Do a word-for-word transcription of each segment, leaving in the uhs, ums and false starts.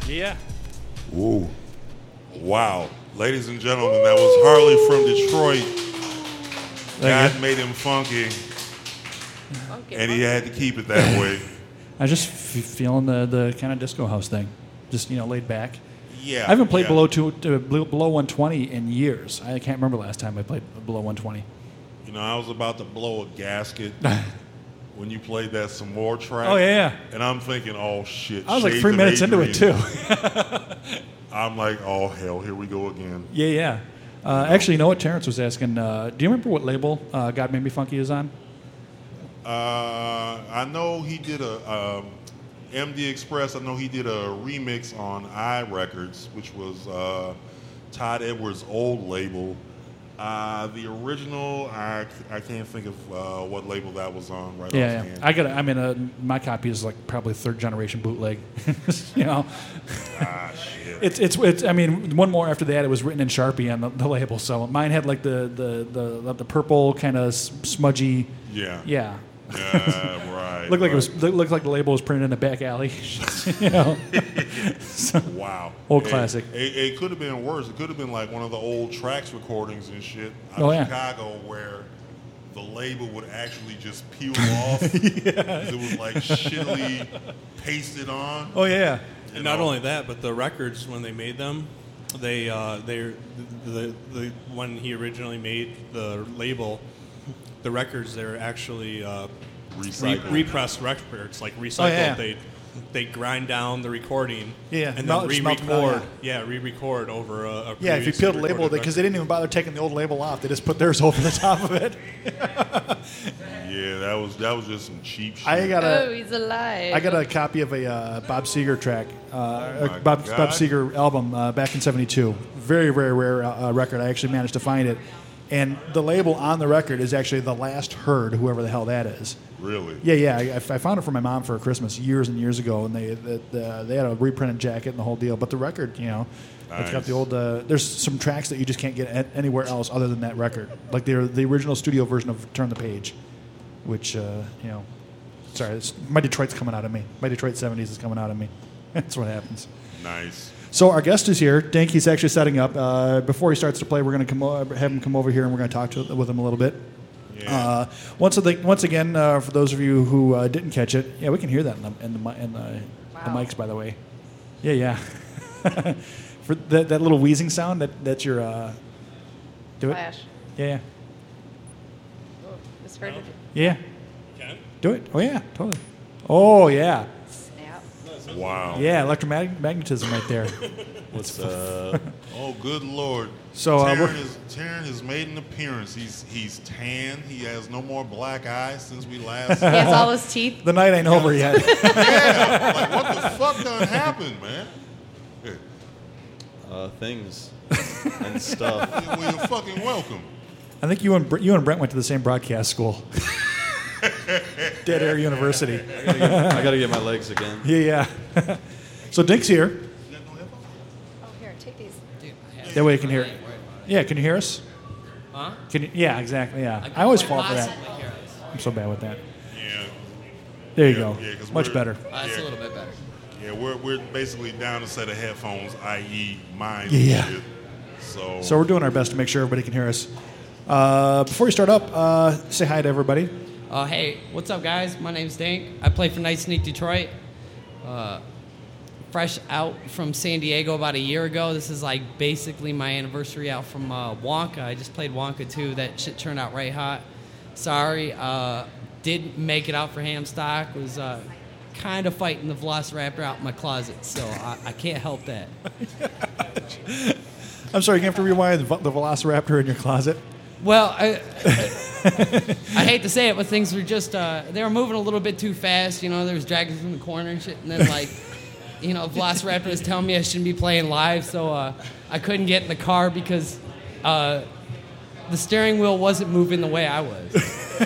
Yeah. Whoa. Wow. Ladies and gentlemen, that was Harley from Detroit. God made him funky, Funky, and he funky. had to keep it that way. I was just f- feeling the, the kind of disco house thing. Just, you know, laid back. Yeah. I haven't played yeah. below two, uh, below one twenty in years. I can't remember last time I played below one twenty. You know, I was about to blow a gasket when you played that some more track. Oh, yeah. And I'm thinking, oh, shit. I was like Shades three of minutes into it, Adrian. too. I'm like, oh, hell, here we go again. Yeah, yeah. Uh, actually, you know what Terrence was asking? Uh, do you remember what label uh, God Made Me Funky is on? Uh, I know he did a um, M D Express. I know he did a remix on I Records, which was uh, Todd Edwards' old label. Uh, the original, I, I can't think of uh, what label that was on right Yeah, offhand. yeah. I got. I mean, uh, my copy is like probably third generation bootleg. you know, Ah, shit. it's it's it's. I mean, one more after that, it was written in Sharpie on the, the label. So mine had like the the the, the purple kind of smudgy. Yeah. Yeah. Yeah, right. Looked like right. it was looked like the label was printed in a back alley. you know. So, Wow. Old It- classic. It, it could have been worse. It could have been like one of the old tracks recordings and shit out Oh, of yeah. Chicago where the label would actually just peel off. 'Cause it was like shittily pasted on. oh yeah. you And not know. only that, but the records when they made them, they uh, they the, the the when he originally made the label, the records they're actually uh, re- Recycled. repressed records, like recycled. Oh, yeah. They they grind down the recording, Yeah, and melt- then just melt them out, re-record. Yeah, re-record over a, a Yeah, if you previously peeled the label, recorded because they record. didn't even bother taking the old label off. They just put theirs over the top of it. Yeah, that was that was just some cheap shit. I got Oh, a, he's alive. I got a copy of a uh, Bob Seger track, uh, Oh my a Bob, God. Bob Seger album uh, back in seventy-two. Very, very rare uh, record. I actually managed to find it. And the label on the record is actually The Last Heard, whoever the hell that is. Really? Yeah, yeah. I, I found it for my mom for Christmas years and years ago, and they the, the, they had a reprinted jacket and the whole deal. But the record, you know, it's got Nice. the old. Uh, there's some tracks that you just can't get a- anywhere else other than that record. Like the the original studio version of Turn the Page, which uh, you know, sorry, it's, my Detroit's coming out of me. My Detroit seventies is coming out of me. That's what happens. Nice. So our guest is here. Dink, he's actually setting up. Uh, before he starts to play, we're going to come o- have him come over here and we're going to talk to, with him a little bit. Yeah. Uh, once, of the, once again, uh, for those of you who uh, didn't catch it, yeah, we can hear that in the, in the, mi- in the, the Wow. mics, by the way. Yeah, yeah. for that, that little wheezing sound, that that's your. Uh, do it. Flash. Yeah, yeah. Oh, just heard it. Yeah. Okay. Do it. Oh yeah, totally. Oh yeah, Snap. Wow. yeah. Electromagnetism right there. What's uh? Oh, good lord. So, uh, Taryn, we're- is, Taryn has made an appearance. He's he's tan. He has no more black eyes since we last. He has all his teeth. The night ain't over yet. Yeah. Like, what the fuck done happened, man? Yeah. uh things and stuff. Yeah, well, you're fucking welcome. I think you and Br- you and Brent went to the same broadcast school. Dead Air University. I gotta, get, I gotta get my legs again. Yeah, yeah. So Dink's here. Oh, here, take these. That way you can hear it. Yeah, can you hear us? Huh? Can you, yeah, exactly. Yeah, I always fall for that. Possibly hear us. I'm so bad with that. Yeah. There you Yeah, go. yeah, 'cause Much we're- better. Uh, it's Yeah. a little bit better. Yeah, we're we're basically down a set of headphones, that is, mine. Yeah. and shit. So, So we're doing our best to make sure everybody can hear us. Uh, before you start up, uh, say hi to everybody. Uh, hey, what's up, guys? My name's Dink. I play for Night Sneak Detroit. Uh, fresh out from San Diego about a year ago. This is like basically my anniversary out from uh, Wonka. I just played Wonka too. That shit turned out right hot. Sorry, uh, didn't make it out for Hamstock. Was uh, kind of fighting the Velociraptor out in my closet, so I, I can't help that. I'm sorry, you have to rewind the, Vel- the Velociraptor in your closet. Well, I, I hate to say it, but things were just, uh, they were moving a little bit too fast. You know, there was dragons in the corner and shit. And then, like, you know, Velociraptor was telling me I shouldn't be playing live. So uh, I couldn't get in the car because uh, the steering wheel wasn't moving the way I was.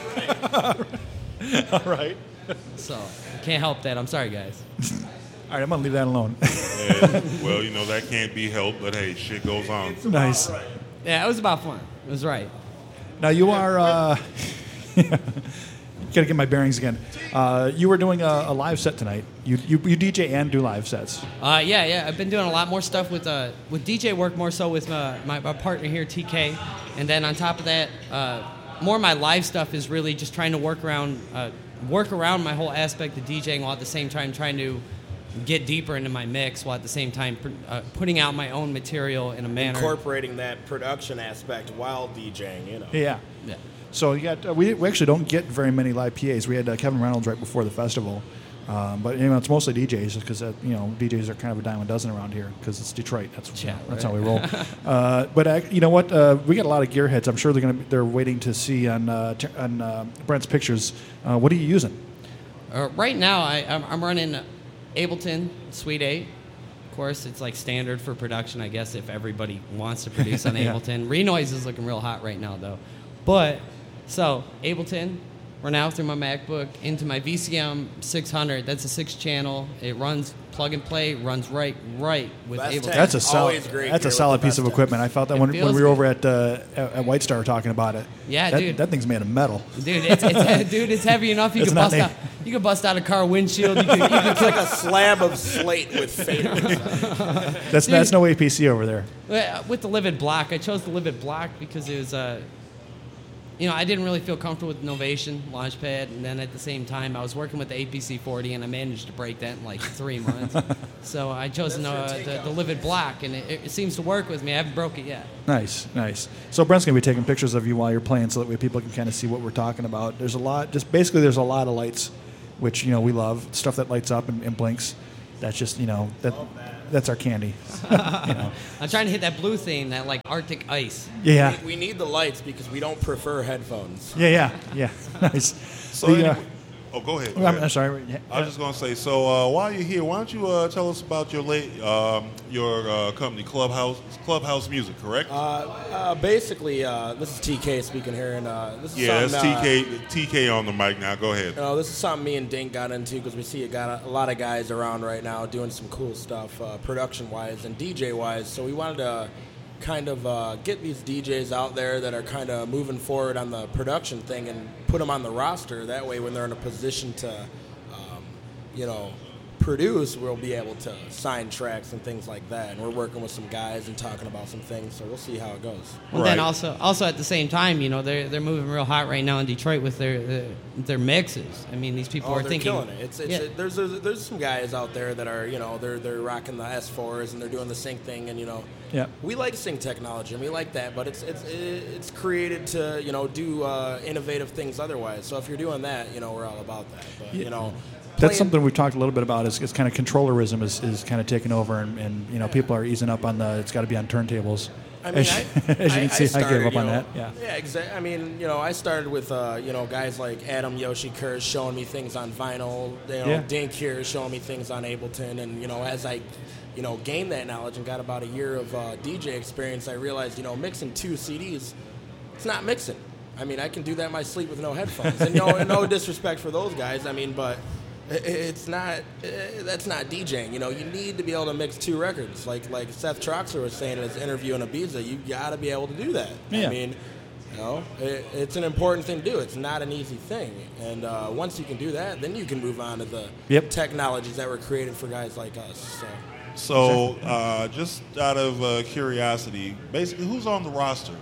All right. So I can't help that. I'm sorry, guys. All right, I'm going to leave that alone. yeah, well, you know that can't be helped, but hey, shit goes on. Nice. Yeah, it was about fun. It was right. Now you are, uh, got to get my bearings again. Uh, you were doing a, a live set tonight. You, you you D J and do live sets. Uh, yeah, yeah. I've been doing a lot more stuff with uh, with D J work, more so with uh, my, my partner here, T K. And then on top of that, uh, more of my live stuff is really just trying to work around uh, work around my whole aspect of DJing while at the same time trying to get deeper into my mix while at the same time uh, putting out my own material in a manner. Incorporating that production aspect while DJing, you know. Yeah. Yeah. So you got uh, we, we actually don't get very many live P As. We had uh, Kevin Reynolds right before the festival, um, but you know it's mostly D Js because uh, you know D Js are kind of a dime a dozen around here because it's Detroit. That's Yeah, you know, that's right. how we roll. uh, but uh, you know what? Uh, we got a lot of gearheads. I'm sure they're gonna be, they're waiting to see on uh, t- on uh, Brent's pictures. Uh, what are you using? Uh, right now, I, I'm, I'm running Ableton Suite eight. Of course, it's like standard for production, I guess, if everybody wants to produce on Yeah. Ableton. Renoise is looking real hot right now, though. But, so, Ableton, we're now through my MacBook into my V C M six hundred. That's a six-channel. It runs plug and play, runs right right with Best Ableton. tech. That's a solid. Always great That's a gear with solid the piece of best equipment. I techs. felt that It when, when feels we were good. over at uh, at at White Star talking about it. Yeah, that, dude. That thing's made of metal. Dude, it's, it's, dude, it's heavy enough. You It's can not bust na- out. You can bust out a car windshield. You can, you can It's like a slab of slate with faders. That's that's no A P C over there. Uh, With the Livid Block, I chose the Livid Block because it was, uh, you know, I didn't really feel comfortable with Novation Launchpad, and then at the same time, I was working with the A P C forty, and I managed to break that in like three months. So I chose no, uh, the, the Livid Block, and it, it seems to work with me. I haven't broke it yet. Nice, nice. So Brent's gonna be taking pictures of you while you're playing, so that way people can kind of see what we're talking about. There's a lot, just basically, there's a lot of lights, which you know we love, stuff that lights up and, and blinks. That's just you know that, that's our candy. you know. I'm trying to hit that blue theme, that like Arctic ice. Yeah, We need the lights because we don't prefer headphones. yeah, yeah, yeah. Nice. So, The, uh, anyway, oh, go ahead. Go I'm, ahead. I'm sorry. Yeah. I was just going to say, so uh, while you're here, why don't you uh, tell us about your late, um, your uh, company, Clubhouse Clubhouse Music, correct? Uh, uh, basically, uh, this is T K speaking here, and uh, this is yeah, it's something, uh, T K T K on the mic now. Go ahead. You know, this is something me and Dink got into because we see a, got a, a lot of guys around right now doing some cool stuff, uh, production-wise and D J-wise. So we wanted to kind of uh, get these D Js out there that are kind of moving forward on the production thing and put them on the roster. That way, when they're in a position to, um, you know, produce, we'll be able to sign tracks and things like that. And we're working with some guys and talking about some things, so we'll see how it goes. Well, then Right. also, also at the same time, you know, they're they're moving real hot right now in Detroit with their their, their mixes. I mean, these people Oh, are they're thinking, killing it. It's, it's yeah. it, there's, there's there's some guys out there that are you know they're they're rocking the S fours and they're doing the sync thing and you know Yeah. we like sync technology and we like that, but it's it's it's created to you know do uh, innovative things otherwise. So if you're doing that, you know we're all about that. But you know. That's playing- something we've talked a little bit about. Is, is kind of controllerism is, is kind of taking over, and, and you know people are easing up on the. It's got to be on turntables. I mean, as, I, as you I, can see, I, started, gave up you on know, that. Yeah. Yeah, exactly. I mean, you know, I started with uh, you know guys like Adam Yoshi Kurz showing me things on vinyl. You know, Yeah. Dink here showing me things on Ableton, and you know, as I, you know, gained that knowledge and got about a year of uh, D J experience, I realized you know mixing two C Ds, it's not mixing. I mean, I can do that in my sleep with no headphones, and no, and no disrespect for those guys. I mean, but. It's not. That's not DJing. You know, you need to be able to mix two records. Like like Seth Troxler was saying in his interview in Ibiza, you got to be able to do that. Yeah. I mean, you know, it, it's an important thing to do. It's not an easy thing. And uh, once you can do that, then you can move on to the Yep. technologies that were created for guys like us. So. So, uh, just out of uh, curiosity, basically, who's on the roster?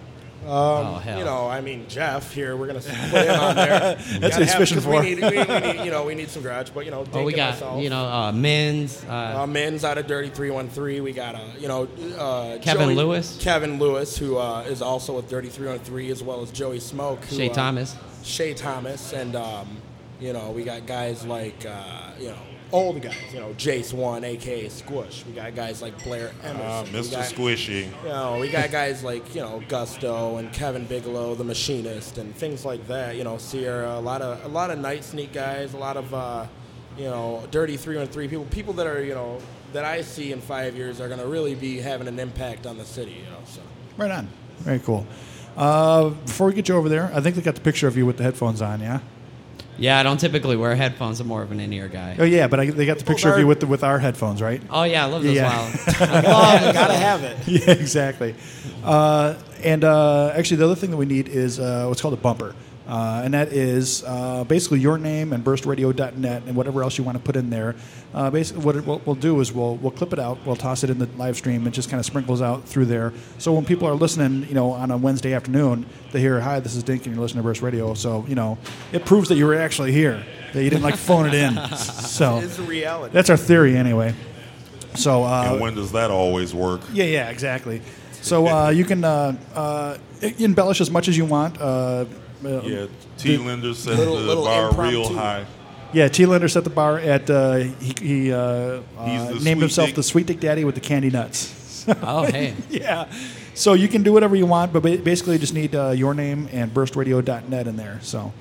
oh hell. You know, I mean, Jeff here, we're gonna put him on there. That's Gotta what he's have- fishing 'cause for. We need, we, we need, you know, we need some garage, but you know, oh, we Dink and got myself. you know uh, Mins. Uh, Uh, Men's out of Dirty three one three. We got, uh, you know, uh, Kevin Joey- Lewis. Kevin Lewis, who uh, is also with Dirty three one three, as well as Joey Smoke. Who, Shay uh, Thomas. Shay Thomas. And, um, you know, we got guys like, uh, you know, old guys. You know, Jace One, a k a. Squish. We got guys like Blair Emerson. Uh, We Mister got- Squishy. You know, we got guys like, you know, Gusto and Kevin Bigelow, the machinist, and things like that. You know, Sierra, a lot of a lot of night sneak guys, a lot of uh, you know, Dirty three one three people, people that are, you know, that I see in five years are going to really be having an impact on the city, you know. So Right on. Very cool. Uh, before we get you over there, I think they got the picture of you with the headphones on. Yeah. Yeah, I don't typically wear headphones. I'm more of an in-ear guy. Oh yeah, but I, they got the picture of are- you with the, with our headphones, right? Oh yeah, I love those. Yeah. Wild. I love those. gotta have it. Yeah, exactly. Uh, and uh, actually, the other thing that we need is uh, what's called a bumper. Uh, and that is uh, basically your name and burst radio dot net and whatever else you want to put in there. Uh, basically, what, it, what we'll do is we'll we'll clip it out, we'll toss it in the live stream. It just kind of sprinkles out through there. So when people are listening, you know, on a Wednesday afternoon, they hear, "Hi, this is Dink, and you're listening to Burst Radio." So you know, it proves that you were actually here, that you didn't like phone it in. So It's a reality. that's our theory, anyway. So uh, And when does that always work? yeah, yeah, exactly. So uh, you can uh, uh, embellish as much as you want. Uh, uh, Yeah, T. Linder set Little- the little bar real impromptu. high. Yeah, T. Linder set the bar at. Uh, he he uh, He's uh, the named sweet himself dick. the Sweet Dick Daddy with the candy nuts. Oh, hey. Yeah, so you can do whatever you want, but ba- basically you just need uh, your name and burst radio dot net in there. So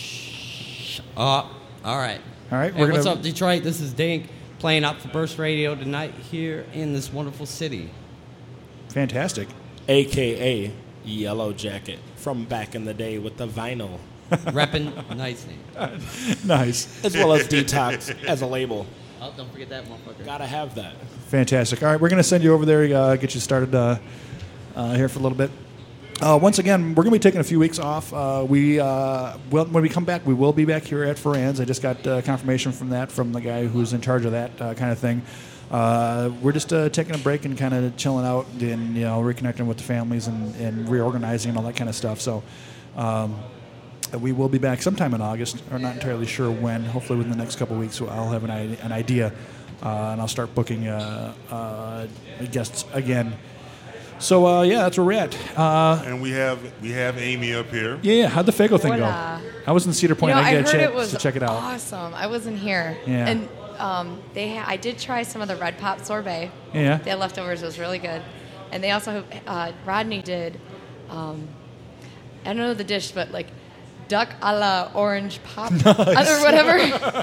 Uh, all right. All right, Hey, we're what's gonna- up, Detroit? This is Dink playing out for Burst Radio tonight here in this wonderful city. fantastic. A K A Yellow Jacket from back in the day with the vinyl, Reppin' Nice name. Nice, as well as Detox as a label. Oh, don't forget that motherfucker. Gotta have that. fantastic. All right, we're gonna send you over there, uh, get you started uh, uh, here for a little bit. Uh, once again, we're going to be taking a few weeks off. Uh, we uh, well, when we come back, we will be back here at Foran's. I just got uh, confirmation from that from the guy who's in charge of that uh, kind of thing. Uh, we're just uh, taking a break and kind of chilling out and you know reconnecting with the families and, and reorganizing and all that kind of stuff. So um, we will be back sometime in August. We're not entirely sure when. Hopefully within the next couple of weeks, I'll have an, i- an idea uh, and I'll start booking uh, uh, guests again. So uh, yeah, that's where we're at. Uh, And we have we have Amy up here. yeah, yeah. How'd the Fago thing Voila. go? I was in Cedar You Point. know, I I didn't heard get a it chance was to check it out. awesome. I wasn't here. Yeah. And um, they, ha- I did try some of the Red Pop sorbet. Yeah. They had leftovers. It was really good. And they also, uh, Rodney did, um, I don't know the dish, but like duck a la orange pop or whatever,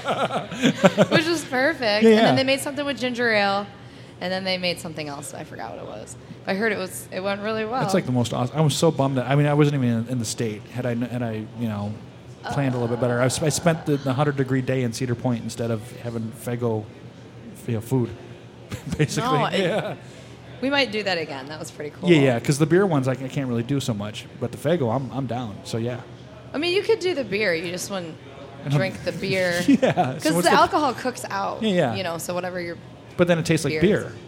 which was perfect. Yeah, And yeah. then they made something with ginger ale, and then they made something else. I forgot what it was. I heard it was it went really well. That's like the most awesome. I was so bummed that I mean I wasn't even in, in the state. Had I had I you know planned a little bit better, I, was, I spent the, the hundred degree day in Cedar Point instead of having Fago, you know, food, basically. No, it- yeah, we might do that again. That was pretty cool. yeah, yeah. Because the beer ones I, I can't really do so much, but the Fago I'm I'm down. So yeah, I mean, you could do the beer. You just wouldn't drink the beer. yeah. So Because what's the alcohol cooks out. Yeah, yeah. You know, so whatever you're. But then it tastes like beers. beer.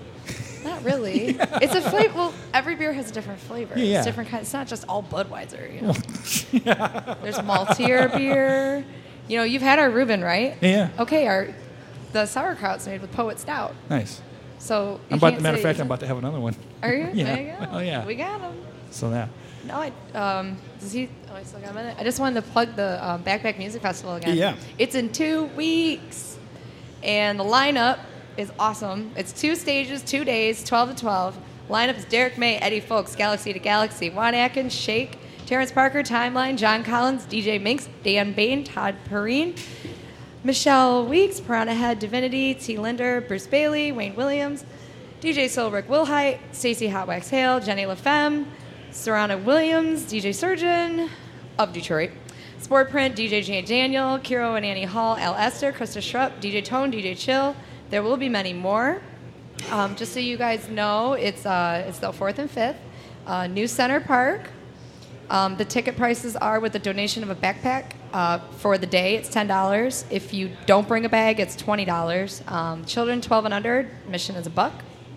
Not really. It's a flavor. Well, every beer has a different flavor. Yeah, yeah. It's different kind. It's not just all Budweiser. You know. There's maltier beer. You know, you've had our Reuben, right? Yeah. Okay, our the sauerkraut's made with Poet Stout. Nice. So you I'm about, can't matter of say- fact, I'm about to have another one. Are you? Yeah. There you go. Oh, yeah. We got them. So yeah. No, I, um, does he? Oh, I still got a minute. I just wanted to plug the um, Backpack Music Festival again. Yeah. It's in two weeks, and the lineup is awesome. It's two stages, two days, twelve to twelve. Lineup is Derek May, Eddie Folks, Galaxy to Galaxy, Juan Atkins, Shake, Terrence Parker, Timeline, John Collins, D J Minx, Dan Bain, Todd Perrine, Michelle Weeks, Piranha Head, Divinity, T. Linder, Bruce Bailey, Wayne Williams, D J Silbrick Wilhite, Stacey Hotwax Hale, Jenny LaFemme, Serrana Williams, D J Surgeon of Detroit, Sport Print, D J Jay Daniel, Kiro and Annie Hall, Al Esther, Krista Schrupp, D J Tone, D J Chill. There will be many more. Um, just so you guys know, it's uh, it's the fourth and fifth, uh, New Center Park. Um, the ticket prices are with the donation of a backpack uh, for the day. It's ten dollars. If you don't bring a bag, it's twenty dollars. Um, children twelve and under, admission is a buck.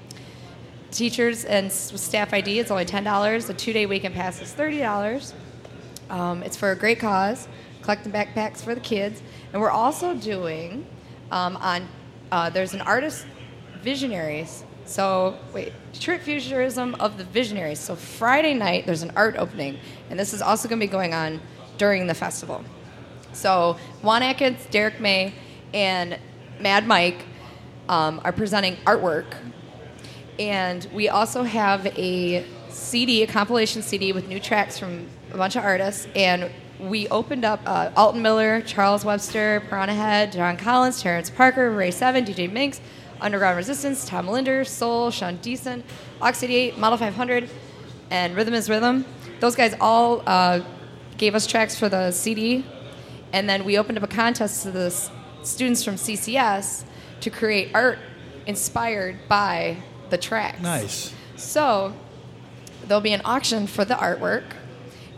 Teachers and s- staff I D, it's only ten dollars. The two-day weekend pass is thirty dollars. Um, it's for a great cause, collecting backpacks for the kids. And we're also doing um, on, uh, there's an artist, Visionaries. So, wait, Detroit Futurism of the Visionaries. So Friday night, there's an art opening. And this is also going to be going on during the festival. So Juan Atkins, Derek May, and Mad Mike um, are presenting artwork. And we also have a C D, a compilation C D with new tracks from a bunch of artists. And we opened up uh, Alton Miller, Charles Webster, Piranha Head, John Collins, Terrence Parker, Ray Seven, D J Minx, Underground Resistance, Tom Linder, Soul, Sean Deason, Ox eighty-eight, Model five hundred, and Rhythm is Rhythm. Those guys all uh, gave us tracks for the C D. And then we opened up a contest to the s- students from C C S to create art inspired by the tracks. Nice. So there'll be an auction for the artwork,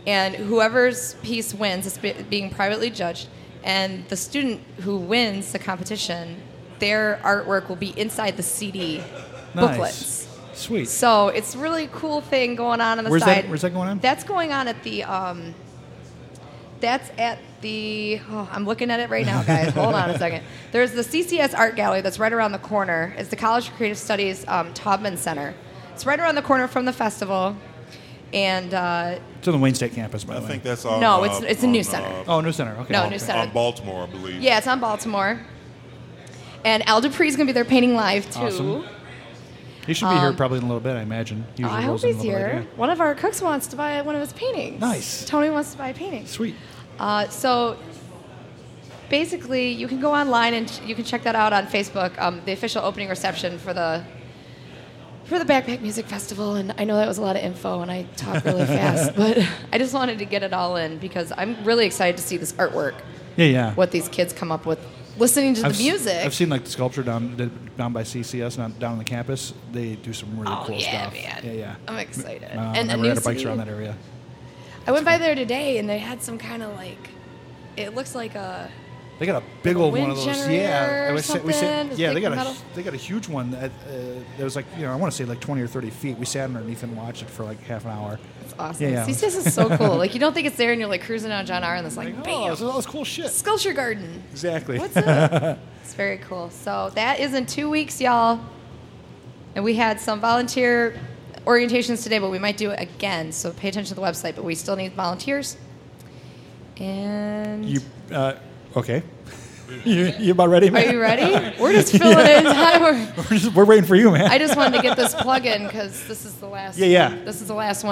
and whoever's piece wins is be- being privately judged, and the student who wins the competition, their artwork will be inside the C D Nice. booklets. Sweet. So it's a really cool thing going on on the Where's side. that- where's that going on? That's going on at the. Um, that's at the. Oh, I'm looking at it right now, guys. Hold on a second. There's the C C S Art Gallery that's right around the corner. It's the College for Creative Studies um, Taubman Center. It's right around the corner from the festival, and uh, It's on the Wayne State campus, by I the way. think that's on. No, uh, it's- it's a new on, center. uh, Oh, New Center. Okay. No, Okay. New Center. on Baltimore, I believe. yeah, it's on Baltimore. And Al Dupree's gonna be there painting live too. Awesome. He should be here probably in a little bit, I imagine. Oh, Usually I hope rolls in a he's little bit, here. yeah. One of our cooks wants to buy one of his paintings. Nice. Tony wants to buy a painting. Sweet. Uh, so basically, you can go online and ch- you can check that out on Facebook. Um, the official opening reception for the for the Backpack Music Festival, and I know that was a lot of info, and I talk really fast, but I just wanted to get it all in because I'm really excited to see this artwork. Yeah, yeah. What these kids come up with, listening to I've the s- music. I've seen like the sculpture down down by C C S, not down on the campus. They do some really Oh, cool yeah, stuff. man. Yeah, yeah. I'm excited. Uh, And I a never new had a bikes C D. around that area. I went by there today, and they had some kind of like, it looks like a. They got a big Like a old one wind of those. generator Yeah, or we sat, we sat, something? It's yeah. They big got a metal? they got a huge one that uh, that was like you know I want to say like twenty or thirty feet. We sat underneath and watched it for like half an hour. It's awesome. Yeah, yeah. C C S is so cool. Like you don't think it's there, and you're like cruising down John R. and it's like, Like, bam, oh, this is all this cool shit. sculpture garden. Exactly. What's up? It's very cool. So that is in two weeks, y'all. And we had some volunteer orientations today, but we might do it again. So pay attention to the website. But we still need volunteers. And You uh, okay? you you about ready, are man? you ready? We're just filling in time. We're- we're, just, we're waiting for you, man. I just wanted to get this plug in because this is the last. Yeah, yeah. This is the last one.